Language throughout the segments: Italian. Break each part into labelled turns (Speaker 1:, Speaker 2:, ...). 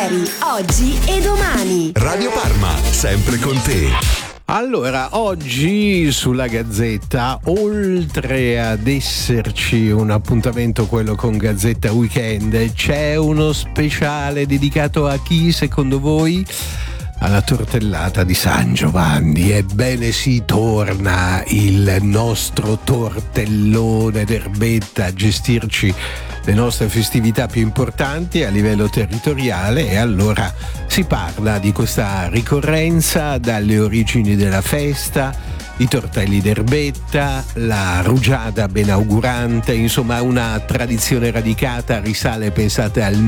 Speaker 1: ieri, oggi e domani.
Speaker 2: Radio Parma, sempre con te.
Speaker 3: Allora, oggi sulla Gazzetta, oltre ad esserci un appuntamento, quello con Gazzetta Weekend, c'è uno speciale dedicato a chi, secondo voi? Alla tortellata di San Giovanni. Ebbene sì, torna il nostro tortellone d'erbetta a gestirci le nostre festività più importanti a livello territoriale, e allora si parla di questa ricorrenza dalle origini della festa, i tortelli d'erbetta, la rugiada benaugurante, insomma una tradizione radicata, risale, pensate, al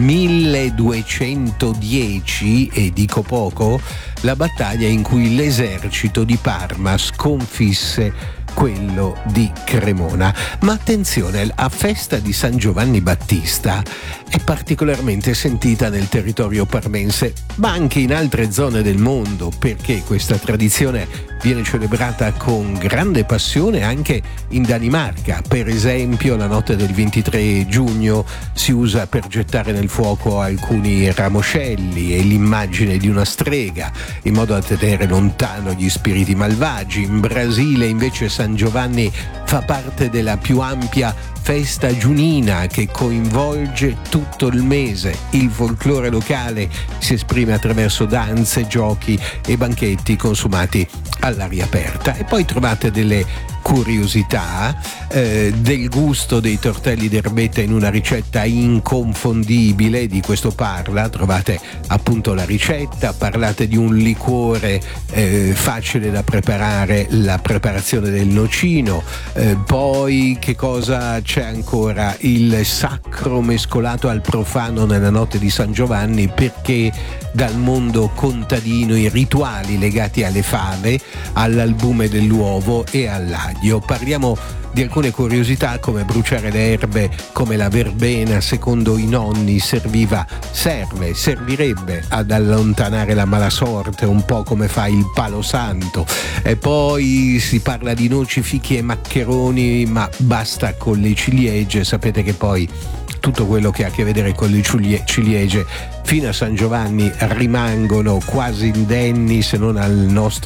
Speaker 3: 1210, e dico poco, la battaglia in cui l'esercito di Parma sconfisse quello di Cremona. Ma attenzione, la festa di San Giovanni Battista è particolarmente sentita nel territorio parmense, ma anche in altre zone del mondo, perché questa tradizione viene celebrata con grande passione anche in Danimarca. Per esempio, la notte del 23 giugno si usa per gettare nel fuoco alcuni ramoscelli e l'immagine di una strega, in modo da tenere lontano gli spiriti malvagi. In Brasile, invece, San Giovanni fa parte della più ampia festa giunina che coinvolge tutto il mese. Il folklore locale si esprime attraverso danze, giochi e banchetti consumati all'aria aperta. E poi trovate delle curiosità del gusto dei tortelli d'erbetta in una ricetta inconfondibile. Di questo parla, trovate appunto la ricetta, parlate di un liquore facile da preparare, la preparazione del nocino, poi che cosa c'è ancora? Il sacro mescolato al profano nella notte di San Giovanni, perché dal mondo contadino i rituali legati alle fave, all'albume dell'uovo e all'aglio. Parliamo di alcune curiosità come bruciare le erbe, come la verbena secondo i nonni servirebbe ad allontanare la mala sorte, un po' come fa il palo santo. E poi si parla di noci, fichi e maccheroni, ma basta con le ciliegie. Sapete che poi tutto quello che ha a che vedere con le ciliegie fino a San Giovanni rimangono quasi indenni, se non alla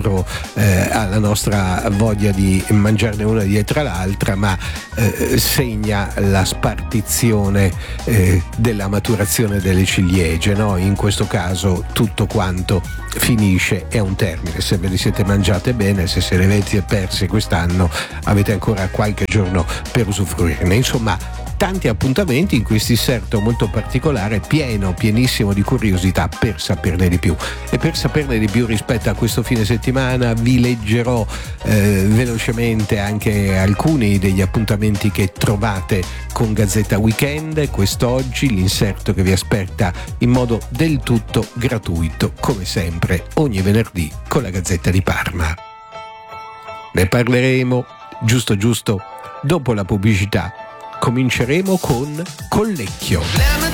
Speaker 3: nostra voglia di mangiarne una dietro l'altra, ma segna la spartizione della maturazione delle ciliegie, no? In questo caso tutto quanto finisce, è un termine, se ve le siete mangiate bene, se le avete perse quest'anno avete ancora qualche giorno per usufruirne. Insomma, tanti appuntamenti in questo inserto molto particolare, pienissimo di curiosità per saperne di più. E per saperne di più rispetto a questo fine settimana vi leggerò velocemente anche alcuni degli appuntamenti che trovate con Gazzetta Weekend quest'oggi, l'inserto che vi aspetta in modo del tutto gratuito, come sempre ogni venerdì con la Gazzetta di Parma. Ne parleremo giusto dopo la pubblicità. Cominceremo con Collecchio.